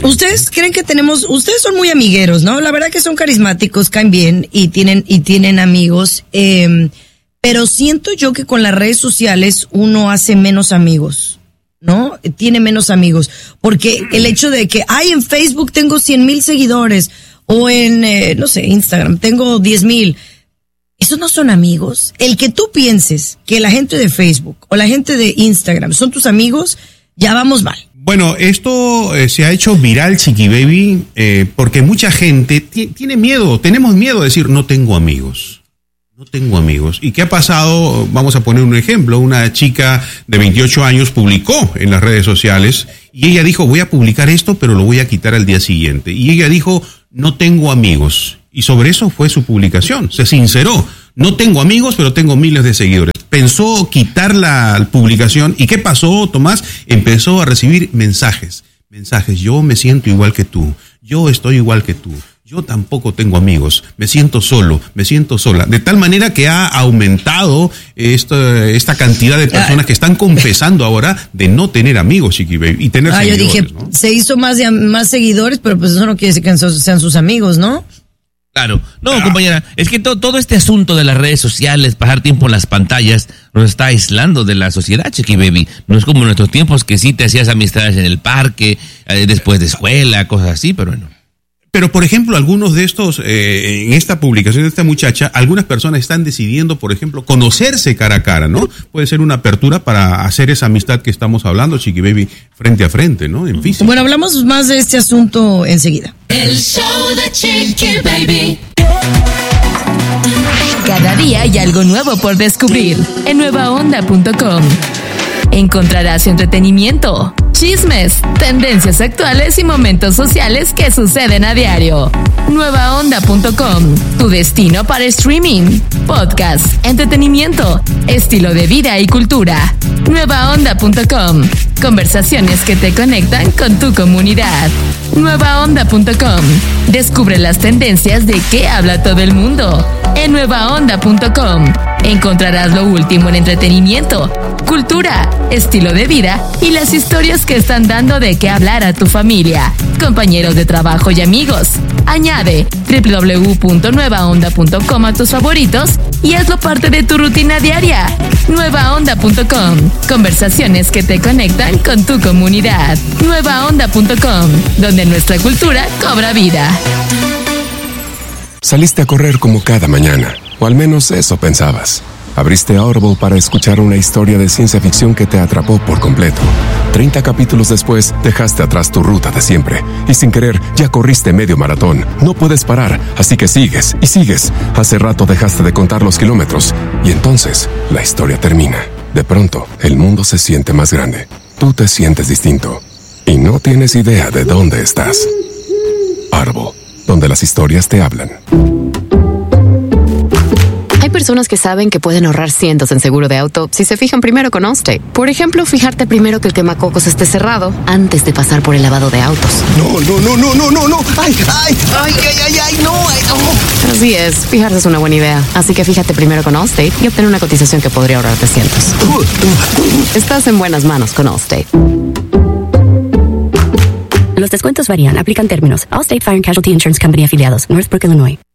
¿Ustedes creen que ustedes son muy amigueros, ¿no? La verdad que son carismáticos, caen bien y tienen amigos, pero siento yo que con las redes sociales uno hace menos amigos, ¿no? Tiene menos amigos, porque el hecho de que, en Facebook tengo 100,000 seguidores, o en, Instagram tengo 10,000, ¿esos no son amigos? El que tú pienses que la gente de Facebook o la gente de Instagram son tus amigos, ya vamos mal. Bueno, esto se ha hecho viral, Chiqui Baby, porque mucha gente tiene miedo, tenemos miedo de decir no tengo amigos. No tengo amigos. ¿Y qué ha pasado? Vamos a poner un ejemplo. Una chica de 28 años publicó en las redes sociales y ella dijo, voy a publicar esto, pero lo voy a quitar al día siguiente. Y ella dijo, no tengo amigos. Y sobre eso fue su publicación. Se sinceró. No tengo amigos, pero tengo miles de seguidores. Pensó quitar la publicación. ¿Y qué pasó, Tomás? Empezó a recibir mensajes. Yo me siento igual que tú. Yo estoy igual que tú. Yo tampoco tengo amigos. Me siento solo. Me siento sola. De tal manera que ha aumentado esta cantidad de personas que están confesando ahora de no tener amigos, Chiqui Baby. Y tener seguidores, yo dije, ¿no? Se hizo más seguidores, pero pues eso no quiere decir que sean sus amigos, ¿no? Claro. No, compañera, es que todo este asunto de las redes sociales, pasar tiempo en las pantallas, nos está aislando de la sociedad, Chiqui Baby. No es como en nuestros tiempos que sí te hacías amistades en el parque, después de escuela, cosas así, pero bueno. Pero, por ejemplo, algunos de estos, en esta publicación de esta muchacha, algunas personas están decidiendo, por ejemplo, conocerse cara a cara, ¿no? Puede ser una apertura para hacer esa amistad que estamos hablando, Chiqui Baby, frente a frente, ¿no? En físico. Bueno, hablamos más de este asunto enseguida. El show de Chiqui Baby. Cada día hay algo nuevo por descubrir en nuevaonda.com. Encontrarás entretenimiento, chismes, tendencias actuales y momentos sociales que suceden a diario. Nuevaonda.com, tu destino para streaming, podcast, entretenimiento, estilo de vida y cultura. Nuevaonda.com, conversaciones que te conectan con tu comunidad. Nuevaonda.com, descubre las tendencias de qué habla todo el mundo. En nuevaonda.com encontrarás lo último en entretenimiento, cultura, estilo de vida y las historias que están dando de qué hablar a tu familia, compañeros de trabajo y amigos. Añade www.nuevaonda.com a tus favoritos y hazlo parte de tu rutina diaria. Nuevaonda.com, conversaciones que te conectan con tu comunidad. Nuevaonda.com, donde nuestra cultura cobra vida. Saliste a correr como cada mañana, o al menos eso pensabas. Abriste Audible para escuchar una historia de ciencia ficción que te atrapó por completo. 30 capítulos después, dejaste atrás tu ruta de siempre. Y sin querer, ya corriste medio maratón. No puedes parar, así que sigues y sigues. Hace rato dejaste de contar los kilómetros. Y entonces, la historia termina. De pronto, el mundo se siente más grande. Tú te sientes distinto. Y no tienes idea de dónde estás. Audible, donde las historias te hablan. Hay personas que saben que pueden ahorrar cientos en seguro de auto si se fijan primero con Allstate. Por ejemplo, fijarte primero que el quemacocos esté cerrado antes de pasar por el lavado de autos. No. ¡Ay, no! Así es, fijarse es una buena idea. Así que fíjate primero con Allstate y obtén una cotización que podría ahorrarte cientos. Estás en buenas manos con Allstate. Los descuentos varían. Aplican términos. Allstate Fire and Casualty Insurance Company afiliados. Northbrook, Illinois.